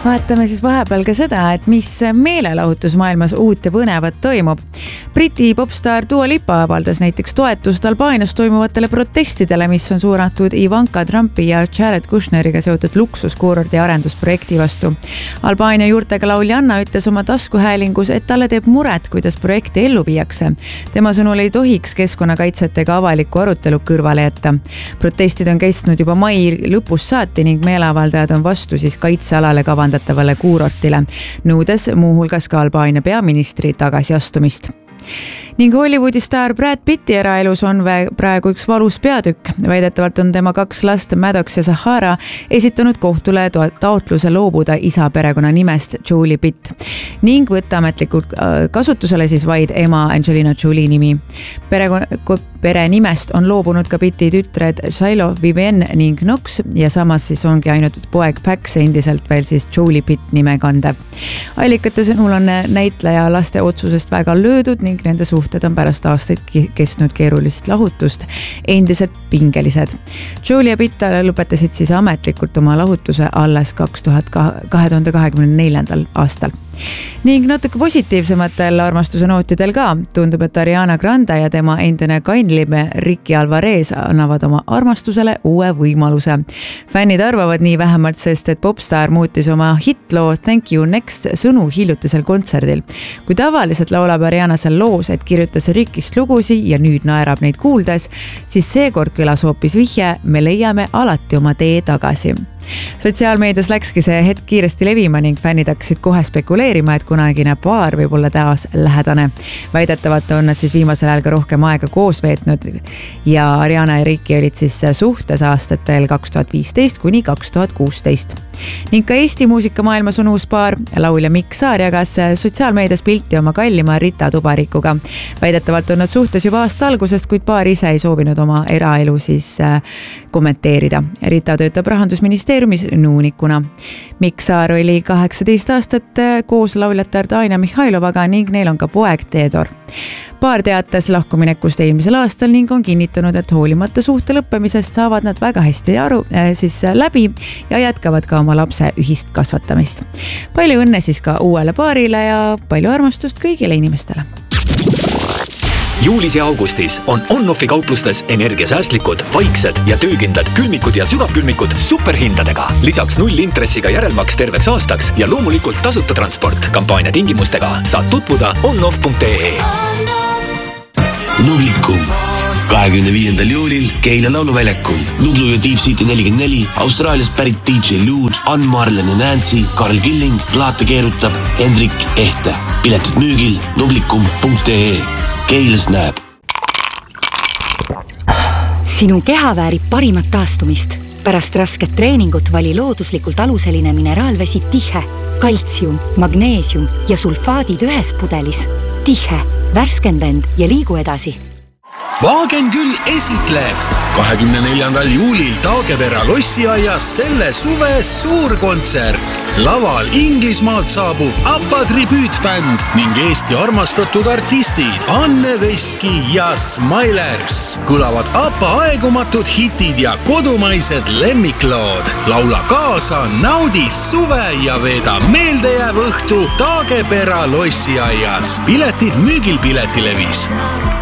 Vaatame siis vahepeal ka seda, et mis meelelahutusmaailmas uut ja põnevat toimub. Briti popstaar Dua Lipa avaldas näiteks toetust Albaanias toimuvatele protestidele, mis on suunatud Ivanka Trumpi ja Jared Kushneriga seotud luksuskuurordi arendusprojekti vastu. Albaania juurtega lauljanna ütles oma taskuhäälingus, et talle teeb muret, kuidas projekti ellu viiakse. Tema sõnul ei tohiks keskkonnakaitsjatega avalikku arutelu kõrvale jätta. Protestid on kestnud juba mai lõpus saati ning meeleavaldajad on vastu siis kaitsealale kavandatavale kuurortile, nõudes muuhulgas ka Albaania peaministri tagasiastumist. Ning Hollywoodi staar Brad Pitti eraelus on praegu üks valus peatükk. Väidetavalt on tema 2 last Maddox ja Sahara esitanud kohtule taotluse loobuda isa perekonna nimest Julie Pitt ning võtta ametlikult kasutusele siis vaid ema Angelina Jolie nimi. Pere nimest on loobunud ka Pitti tütred Shiloh, Vivienne ning Knox ja samas siis ongi ainult poeg Pax endiselt veel siis Julie Pitt nime kandev. Allikate sõnul on näitleja laste otsusest väga löödud ning nende suhted on pärast aastaid kestnud keerulist lahutust endiselt pingelised. Julie ja Pitt lõpetasid siis ametlikult oma lahutuse alles 2024. aastal. Ning natuke positiivsematel armastuse nootidel ka. Tundub, et Ariana Grande ja tema endine kainlime Ricky Alvarez annavad oma armastusele uue võimaluse. Fännid arvavad nii vähemalt, sest et popstaar muutis oma hitloo Thank You Next sõnu hiljutisel kontserdil. Kui tavaliselt laulab Ariana seal loos, et kirjutas Rickist lugusi ja nüüd naerab neid kuuldes, siis seekord kõlas hoopis vihje, me leiame alati oma tee tagasi. Sotsiaalmeedias läkski see hetk kiiresti levima ning fännid hakkasid kohe spekuleerima, et kunagine paar võib olla taas lähedane. Väidetavalt on nad siis viimasel ajal ka rohkem aega koos veetnud ja Ariana ja Ricky olid siis suhtes aastatel 2015 kuni 2016. Ning ka Eesti muusikamaailmas on uus paar. Laulja Mikk Saar jagas sotsiaalmeedias pilti oma kallima Rita Tubarikuga. Väidetavalt on nad suhtes juba aasta algusest, kuid paar ise ei soovinud oma eraelu siis kommenteerida. Rita töötab Rahandusministeeriumis nõunikuna. Mikk Saar oli 18 aastat koos lauljatar Daina Mihhailovaga ning neil on ka poeg Teodor. Paar teatas lahkuminekust eelmisel aastal ning on kinnitanud, et hoolimata suhte lõppemisest saavad nad väga hästi läbi ja jätkavad ka oma lapse ühist kasvatamist. Palju õnne siis ka uuele paarile ja palju armastust kõigile inimestele. Juulis ja augustis on On-Offi kauplustes energiasäästlikud, vaiksed ja töökindlad külmikud ja sügavkülmikud superhindadega. Lisaks 0 intressiga järelmaks terveks aastaks ja loomulikult tasuta transport. Kampaania tingimustega saad tutvuda onoff.ee. Nublikum. 25. juulil Keila lauluväljakul. Nublu ja Deep City 44, Austraaliast pärit DJ Lude, Ann Marlen ja Nancy, Karl Killing, plaate keerutab Hendrik Ehte. Piletid müügil nublikum.ee. Keilas näeb. Sinu keha väärib parimat taastumist. Pärast rasket treeningut vali looduslikult aluseline mineraalvesi Tihe. Kaltsium, magneesium ja sulfaadid ühes pudelis. Tihe, värskenda end ja liigu edasi. Vaagen küll esitleb 24. juulil Taagepera lossiaias selle suve suurkontsert. Laval Inglismaalt saabub ABBA tribüütbänd ning Eesti armastatud artistid Anne Veski ja Smilers. Kõlavad ABBA aegumatud hitid ja kodumaised lemmiklood. Laula kaasa, naudi suve ja veeda meeldejääv õhtu Taagepera lossiaias. Piletid müügil Piletilevis.